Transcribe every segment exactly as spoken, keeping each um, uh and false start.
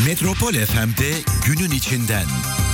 Metropol F M'de günün içinden.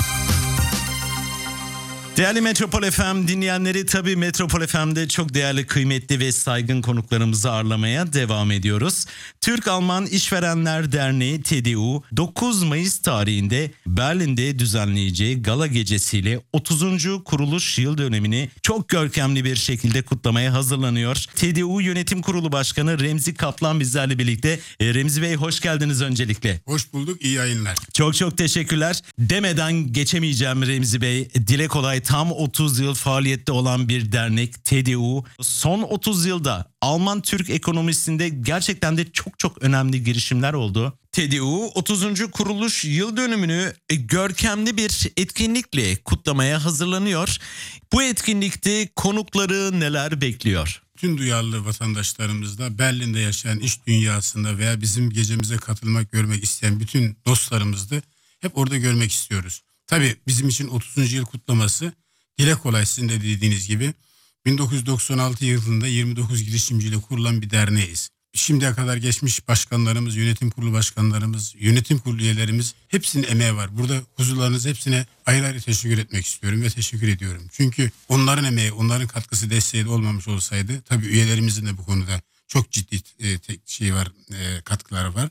Değerli Metropol F M dinleyenleri, tabii Metropol F M'de çok değerli, kıymetli ve saygın konuklarımızı ağırlamaya devam ediyoruz. Türk-Alman İşverenler Derneği T D U dokuz Mayıs tarihinde Berlin'de düzenleyeceği gala gecesiyle otuzuncu kuruluş yıl dönümünü çok görkemli bir şekilde kutlamaya hazırlanıyor. T D U Yönetim Kurulu Başkanı Remzi Kaplan bizlerle birlikte. E, Remzi Bey, hoş geldiniz öncelikle. Hoş bulduk, iyi yayınlar. Çok çok teşekkürler. Demeden geçemeyeceğim Remzi Bey. Dile kolay, tam otuz yıl faaliyette olan bir dernek T D U. Son otuz yılda Alman-Türk ekonomisinde gerçekten de çok çok önemli girişimler oldu. T D U otuzuncu kuruluş yıl dönümünü görkemli bir etkinlikle kutlamaya hazırlanıyor. Bu etkinlikte konukları neler bekliyor? Tüm duyarlı vatandaşlarımız da Berlin'de yaşayan iş dünyasında veya bizim gecemize katılmak, görmek isteyen bütün dostlarımızı da hep orada görmek istiyoruz. Tabii bizim için otuzuncu yıl kutlaması dile kolay, sizin de dediğiniz gibi bin dokuz yüz doksan altı yılında yirmi dokuz girişimciyle kurulan bir derneğiz. Şimdiye kadar geçmiş başkanlarımız, yönetim kurulu başkanlarımız, yönetim kurulu üyelerimiz, hepsinin emeği var. Burada huzurlarınız hepsine ayrı ayrı teşekkür etmek istiyorum ve teşekkür ediyorum. Çünkü onların emeği, onların katkısı, desteği de olmamış olsaydı, tabii üyelerimizin de bu konuda çok ciddi e, tek şey var, e, katkıları var.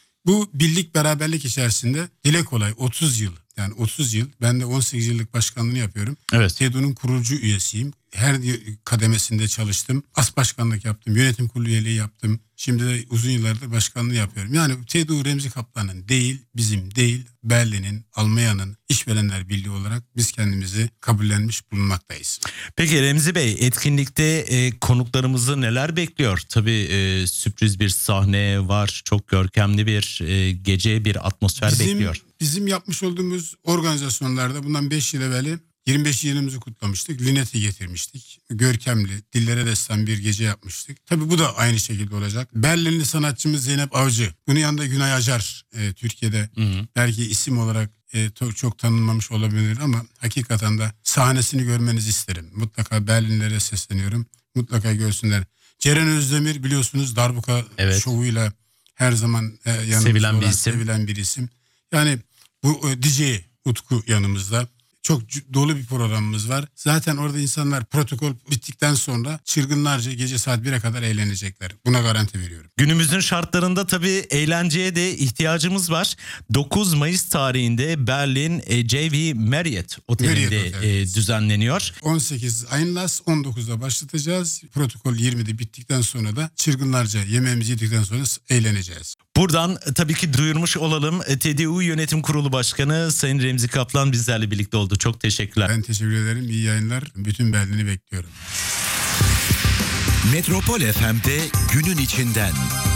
Bu birlik, beraberlik içerisinde dile kolay otuz yıl, yani otuz yıl, ben de on sekiz yıllık başkanlığını yapıyorum. Evet. T D U'nun kurucu üyesiyim. Her kademesinde çalıştım. As başkanlık yaptım, yönetim kurulu üyeliği yaptım. Şimdi de uzun yıllardır başkanlığı yapıyorum. Yani T D U Remzi Kaplan'ın değil, bizim değil, Berlin'in, Almanya'nın İşverenler Birliği olarak biz kendimizi kabullenmiş bulunmaktayız. Peki Remzi Bey, etkinlikte e, konuklarımızı neler bekliyor? Tabii e, sürpriz bir sahne var, çok görkemli bir e, gece, bir atmosfer bizim, bekliyor. Bizim yapmış olduğumuz organizasyonlarda bundan beş yıl evveli yirmi beş yılımızı kutlamıştık. Linet'i getirmiştik. Görkemli, dillere destan bir gece yapmıştık. Tabii bu da aynı şekilde olacak. Berlinli sanatçımız Zeynep Avcı. Bunun yanında Günay Acar. E, Türkiye'de hı hı. belki isim olarak e, to- çok tanınmamış olabilir ama hakikaten de sahnesini görmenizi isterim. Mutlaka Berlinlilere sesleniyorum. Mutlaka görsünler. Ceren Özdemir, biliyorsunuz, darbuka evet. şovuyla her zaman e, yanımızda sevilen olan, bir isim. sevilen bir isim. Yani bu e, D J Utku yanımızda. Çok dolu bir programımız var. Zaten orada insanlar protokol bittikten sonra çılgınlarca gece saat bire kadar eğlenecekler. Buna garanti veriyorum. Günümüzün şartlarında tabii eğlenceye de ihtiyacımız var. dokuz Mayıs tarihinde Berlin J V Marriott Oteli'nde Marriott e, düzenleniyor. on sekiz Einlass, on dokuzda başlatacağız. Protokol yirmide bittikten sonra da çılgınlarca yemeğimizi yedikten sonra eğleneceğiz. Buradan tabii ki duyurmuş olalım. T D U Yönetim Kurulu Başkanı Sayın Remzi Kaplan bizlerle birlikte oldu. Çok teşekkürler. Ben teşekkür ederim. İyi yayınlar. Bütün Berlin'i bekliyorum. Metropol F M'de günün içinden.